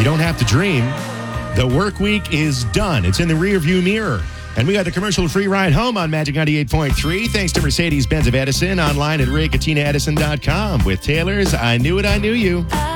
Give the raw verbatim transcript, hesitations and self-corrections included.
You don't have to dream. The work week is done. It's in the rearview mirror. And we got the commercial-free ride home on Magic ninety-eight point three, thanks to Mercedes-Benz of Edison, online at ray katina edison dot com with Taylor's I Knew It, I Knew You.